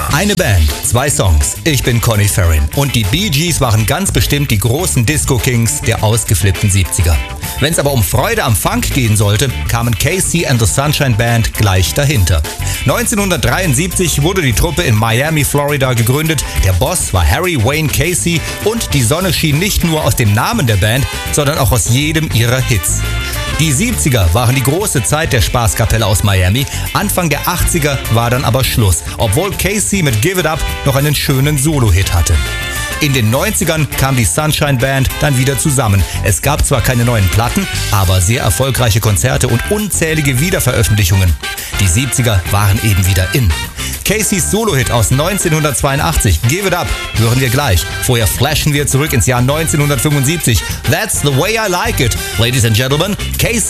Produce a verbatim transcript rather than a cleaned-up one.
Eine Band, zwei Songs. Ich bin Conny Farrin. Und die Bee Gees waren ganz bestimmt die großen Disco-Kings der ausgeflippten siebziger. Wenn es aber um Freude am Funk gehen sollte, kamen K C and the Sunshine Band gleich dahinter. neunzehnhundertdreiundsiebzig wurde die Truppe in Miami, Florida gegründet. Der Boss war Harry Wayne Casey und die Sonne schien nicht nur aus dem Namen der Band, sondern auch aus jedem ihrer Hits. Die siebziger waren die große Zeit der Spaßkapelle aus Miami. Anfang der achtziger war dann aber Schluss, obwohl Casey mit Give It Up noch einen schönen Solo-Hit hatte. In den neunzigern kam die Sunshine Band dann wieder zusammen. Es gab zwar keine neuen Platten, aber sehr erfolgreiche Konzerte und unzählige Wiederveröffentlichungen. Die siebziger waren eben wieder in. Caseys Solo-Hit aus neunzehnhundertzweiundachtzig, Give It Up, hören wir gleich. Vorher flashen wir zurück ins Jahr neunzehnhundertfünfundsiebzig. That's the way I like it. Ladies and Gentlemen, Casey